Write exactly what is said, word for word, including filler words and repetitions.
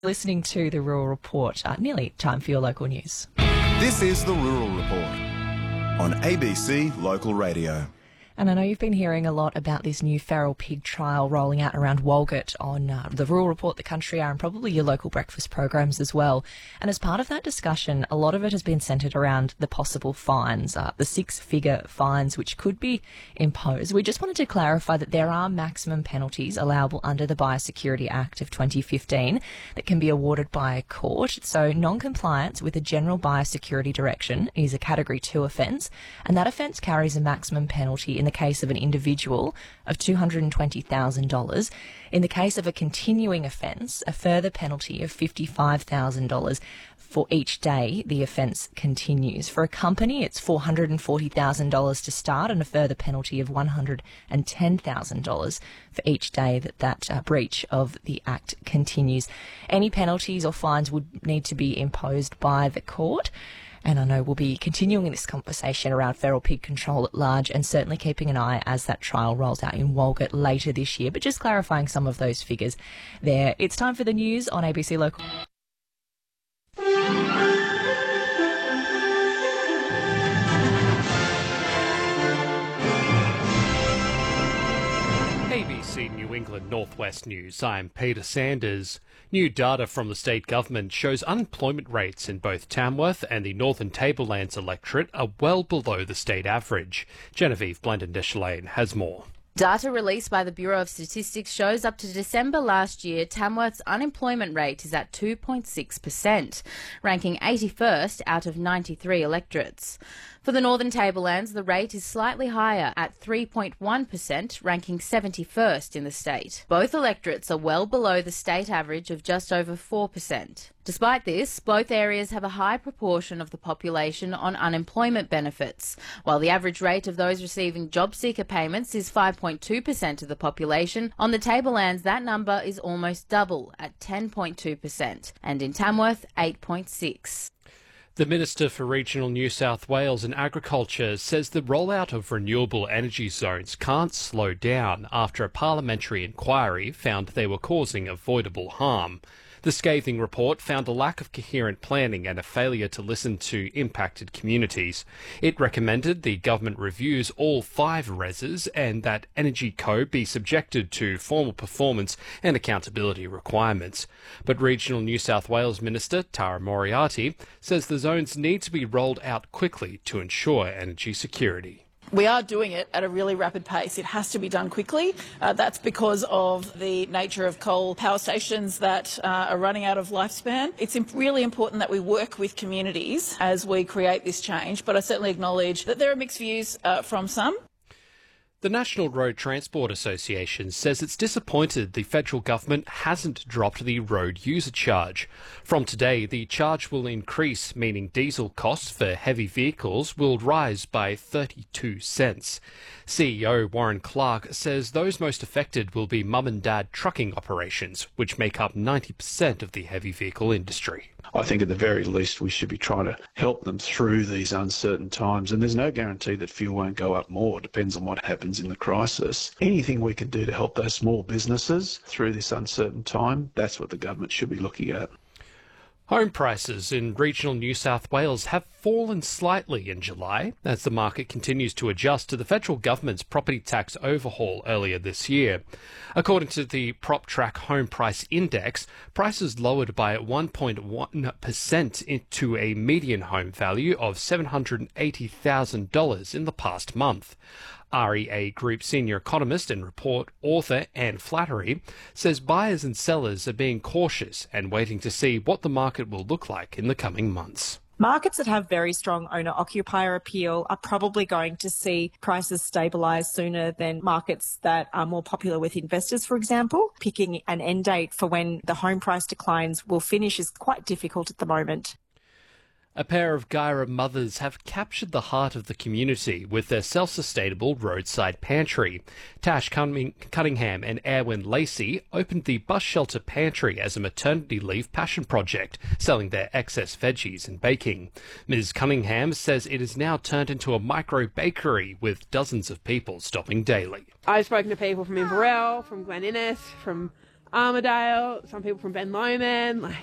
Listening to the Rural Report. Uh, nearly time for your local news. This is the Rural Report on A B C Local Radio. And I know you've been hearing a lot about this new feral pig trial rolling out around Walgett on uh, the Rural Report, the Country Hour, and probably your local breakfast programs as well. And as part of that discussion, a lot of it has been centred around the possible fines, uh, the six-figure fines which could be imposed. We just wanted to clarify that there are maximum penalties allowable under the Biosecurity Act of twenty fifteen that can be awarded by a court. So non-compliance with a general biosecurity direction is a Category two offence, and that offence carries a maximum penalty in the case of an individual of two hundred twenty thousand dollars. In the case of a continuing offence, a further penalty of fifty-five thousand dollars for each day the offence continues. For a company, it's four hundred forty thousand dollars to start and a further penalty of one hundred ten thousand dollars for each day that that uh, breach of the Act continues. Any penalties or fines would need to be imposed by the court. And I know we'll be continuing this conversation around feral pig control at large and certainly keeping an eye as that trial rolls out in Walgett later this year. But just clarifying some of those figures there. It's time for the news on A B C Local. A B C New England Northwest News, I'm Peter Sanders. New data from the state government shows unemployment rates in both Tamworth and the Northern Tablelands electorate are well below the state average. Genevieve Blendon-Deschelaine has more. Data released by the Bureau of Statistics shows up to December last year, Tamworth's unemployment rate is at two point six percent, ranking eighty-first out of ninety-three electorates. For the Northern Tablelands, the rate is slightly higher at three point one percent, ranking seventy-first in the state. Both electorates are well below the state average of just over four percent. Despite this, both areas have a high proportion of the population on unemployment benefits. While the average rate of those receiving job seeker payments is five point two percent of the population, on the Tablelands that number is almost double at ten point two percent, and in Tamworth eight point six percent. The Minister for Regional New South Wales and Agriculture says the rollout of renewable energy zones can't slow down after a parliamentary inquiry found they were causing avoidable harm. The scathing report found a lack of coherent planning and a failure to listen to impacted communities. It recommended the government reviews all five R E Ss and that Energy Co be subjected to formal performance and accountability requirements. But Regional New South Wales Minister Tara Moriarty says the zones need to be rolled out quickly to ensure energy security. We are doing it at a really rapid pace. It has to be done quickly. Uh, that's because of the nature of coal power stations that uh, are running out of lifespan. It's imp- really important that we work with communities as we create this change, but I certainly acknowledge that there are mixed views uh, from some. The National Road Transport Association says it's disappointed the federal government hasn't dropped the road user charge. From today, the charge will increase, meaning diesel costs for heavy vehicles will rise by thirty-two cents. C E O Warren Clark says those most affected will be mum and dad trucking operations, which make up ninety percent of the heavy vehicle industry. I think at the very least we should be trying to help them through these uncertain times, and there's no guarantee that fuel won't go up more. It depends on what happens in the crisis. Anything we can do to help those small businesses through this uncertain time, that's what the government should be looking at. Home prices in regional New South Wales have fallen slightly in July as the market continues to adjust to the federal government's property tax overhaul earlier this year. According to the PropTrack Home Price Index, prices lowered by one point one percent to a median home value of seven hundred eighty thousand dollars in the past month. R E A Group senior economist and report author Anne Flattery says buyers and sellers are being cautious and waiting to see what the market will look like in the coming months. Markets that have very strong owner-occupier appeal are probably going to see prices stabilise sooner than markets that are more popular with investors, for example. Picking an end date for when the home price declines will finish is quite difficult at the moment. A pair of Guyra mothers have captured the heart of the community with their self-sustainable roadside pantry. Tash Cunningham and Erwin Lacey opened the Bus Shelter Pantry as a maternity leave passion project, selling their excess veggies and baking. Miz Cunningham says it has now turned into a micro-bakery with dozens of people stopping daily. I've spoken to people from Inverell, from Glen Innes, from Armidale, some people from Ben Lomond. Like,